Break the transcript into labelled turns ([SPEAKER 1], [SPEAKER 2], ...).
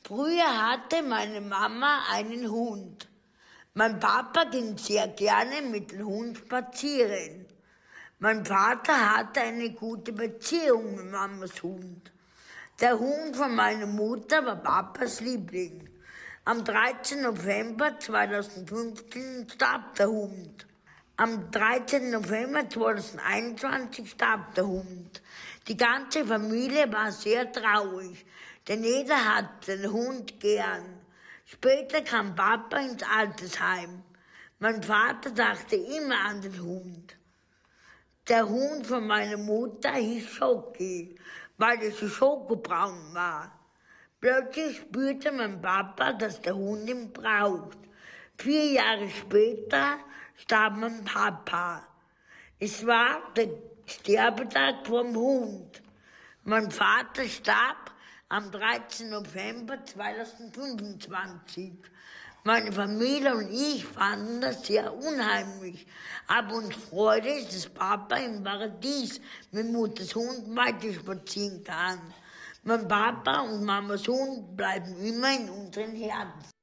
[SPEAKER 1] Früher hatte meine Mama einen Hund. Mein Papa ging sehr gerne mit dem Hund spazieren. Mein Vater hatte eine gute Beziehung mit Mamas Hund. Der Hund von meiner Mutter war Papas Liebling. Am 13. November 2015 starb der Hund. Am 13. November 2021 starb der Hund. Die ganze Familie war sehr traurig, denn jeder hat den Hund gern. Später kam Papa ins Altersheim. Mein Vater dachte immer an den Hund. Der Hund von meiner Mutter hieß Schoki, weil er so schokobraun war. Plötzlich spürte mein Papa, dass der Hund ihn braucht. 4 Jahre später starb mein Papa. Es war der Sterbetag vom Hund. Mein Vater starb am 13. November 2025. Meine Familie und ich fanden das sehr unheimlich. Aber uns freute es, dass Papa im Paradies mit Mutters Hund weiter spazieren kann. Mein Papa und Mamas Hund bleiben immer in unseren Herzen.